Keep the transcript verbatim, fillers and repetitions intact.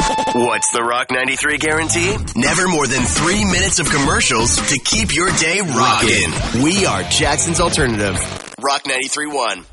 What's the Rock ninety-three guarantee? Never more than three minutes of commercials to keep your day rocking. We are Jackson's Alternative. Rock ninety-three point one.